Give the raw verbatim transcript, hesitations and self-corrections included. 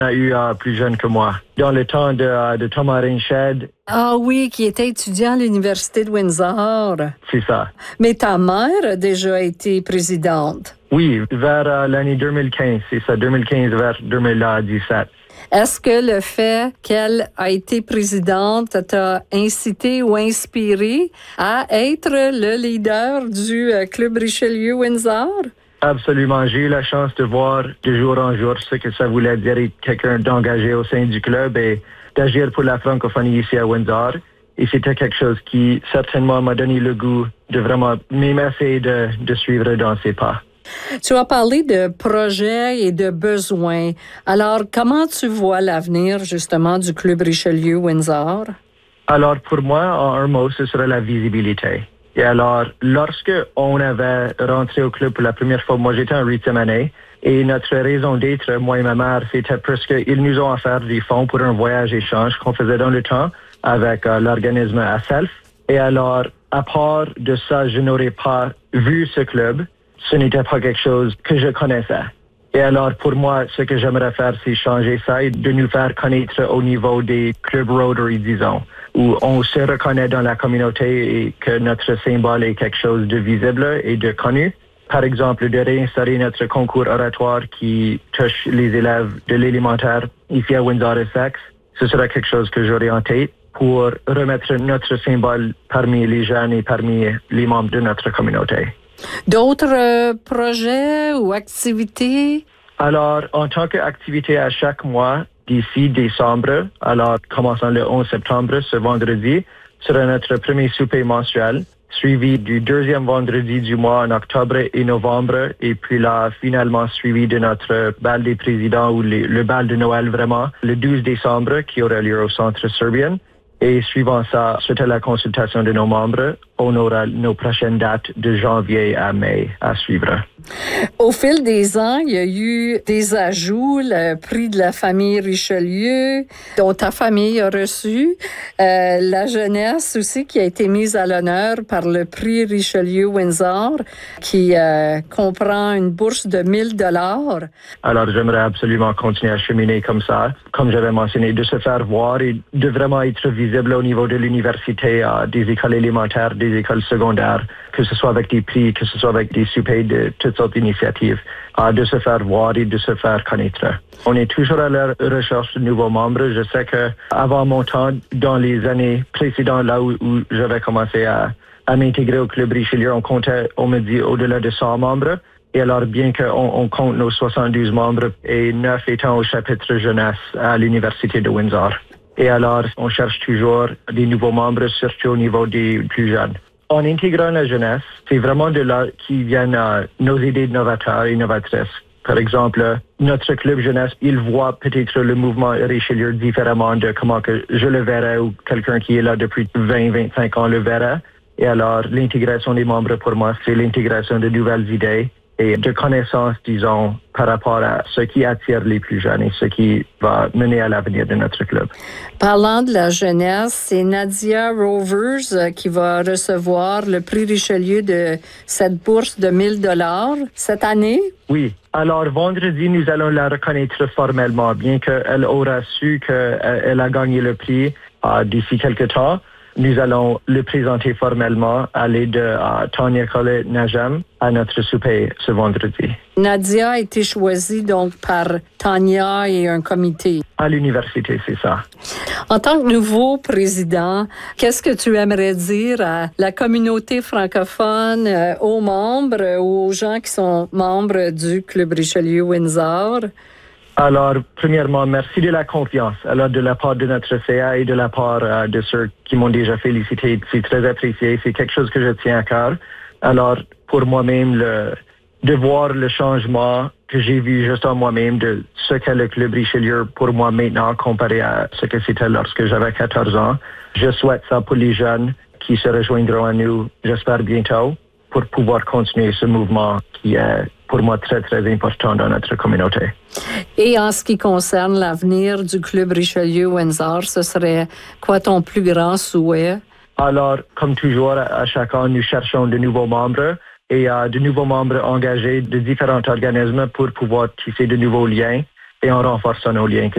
a eu uh, plus jeune que moi. Dans le temps de, uh, de Thomas Rinched. Ah oui, qui était étudiant à l'Université de Windsor. C'est ça. Mais ta mère a déjà été présidente. Oui, vers uh, l'année deux mille quinze, c'est ça, deux mille quinze vers deux mille dix-sept. Est-ce que le fait qu'elle a été présidente t'a incité ou inspiré à être le leader du uh, Club Richelieu Windsor? Absolument. J'ai eu la chance de voir de jour en jour ce que ça voulait dire être quelqu'un d'engagé au sein du club et d'agir pour la francophonie ici à Windsor. Et c'était quelque chose qui certainement m'a donné le goût de vraiment m'aimer de, de suivre dans ses pas. Tu as parlé de projets et de besoins. Alors, comment tu vois l'avenir justement du Club Richelieu Windsor? Alors, pour moi, en un mot, ce serait la visibilité. Et alors, lorsque on avait rentré au club pour la première fois, moi j'étais en huitième année, et notre raison d'être, moi et ma mère, c'était parce qu'ils nous ont offert des fonds pour un voyage échange qu'on faisait dans le temps avec euh, l'organisme A S E L F. Et alors, à part de ça, je n'aurais pas vu ce club. Ce n'était pas quelque chose que je connaissais. Et alors, pour moi, ce que j'aimerais faire, c'est changer ça et de nous faire connaître au niveau des clubs Rotary, disons, où on se reconnaît dans la communauté et que notre symbole est quelque chose de visible et de connu. Par exemple, de réinstaller notre concours oratoire qui touche les élèves de l'élémentaire ici à Windsor-Essex, ce sera quelque chose que j'aurai en tête pour remettre notre symbole parmi les jeunes et parmi les membres de notre communauté. D'autres euh, projets ou activités? Alors, en tant qu'activité à chaque mois, d'ici décembre, alors commençant le onze septembre, ce vendredi, sera notre premier souper mensuel, suivi du deuxième vendredi du mois en octobre et novembre, et puis là, finalement suivi de notre bal des présidents ou les, le bal de Noël vraiment, le douze décembre, qui aura lieu au Centre Serbian. Et suivant ça, c'était la consultation de nos membres. On aura nos prochaines dates de janvier à mai à suivre. Au fil des ans, il y a eu des ajouts, le prix de la famille Richelieu, dont ta famille a reçu, euh, la jeunesse aussi qui a été mise à l'honneur par le prix Richelieu Windsor, qui euh, comprend une bourse de mille dollars. Alors, j'aimerais absolument continuer à cheminer comme ça, comme j'avais mentionné, de se faire voir et de vraiment être visible au niveau de l'université, euh, des écoles élémentaires, des écoles secondaires, que ce soit avec des prix, que ce soit avec des soupers de toutes sortes d'initiatives, euh, de se faire voir et de se faire connaître. On est toujours à la recherche de nouveaux membres. Je sais que avant mon temps, dans les années précédentes, là où, où j'avais commencé à, à m'intégrer au Club Richelieu, on comptait, on me dit, au-delà de cent membres. Et alors, bien qu'on on compte nos soixante-douze membres et neuf étant au chapitre jeunesse à l'Université de Windsor. Et alors, on cherche toujours des nouveaux membres, surtout au niveau des plus jeunes. En intégrant la jeunesse, c'est vraiment de là qui viennent euh, nos idées novateurs et innovatrices. Par exemple, notre club jeunesse, il voit peut-être le mouvement Richelieu différemment de comment que je le verrais ou quelqu'un qui est là depuis vingt à vingt-cinq ans le verrait. Et alors, l'intégration des membres, pour moi, c'est l'intégration de nouvelles idées et de connaissances, disons, par rapport à ce qui attire les plus jeunes et ce qui va mener à l'avenir de notre club. Parlant de la jeunesse, c'est Nadia Rovers qui va recevoir le prix Richelieu de cette bourse de mille dollars cette année. Oui. Alors, vendredi, nous allons la reconnaître formellement, bien qu'elle aura su qu'elle a gagné le prix euh, d'ici quelques temps. Nous allons le présenter formellement à l'aide de uh, Tanya Collet Najem à notre souper ce vendredi. Nadia a été choisie donc par Tanya et un comité. À l'université, c'est ça. En tant que nouveau président, qu'est-ce que tu aimerais dire à la communauté francophone, euh, aux membres, aux gens qui sont membres du Club Richelieu Windsor? Alors, premièrement, merci de la confiance. Alors, de la part de notre C A et de la part euh, de ceux qui m'ont déjà félicité, c'est très apprécié. C'est quelque chose que je tiens à cœur. Alors, pour moi-même, le, de voir le changement que j'ai vu juste en moi-même de ce qu'est le Club Richelieu pour moi maintenant comparé à ce que c'était lorsque j'avais quatorze ans. Je souhaite ça pour les jeunes qui se rejoindront à nous, j'espère bientôt, pour pouvoir continuer ce mouvement qui est pour moi très, très important dans notre communauté. Et en ce qui concerne l'avenir du Club Richelieu Windsor, ce serait quoi ton plus grand souhait? Alors, comme toujours, à chaque an, nous cherchons de nouveaux membres et euh, de nouveaux membres engagés de différents organismes pour pouvoir tisser de nouveaux liens et en renforçant nos liens.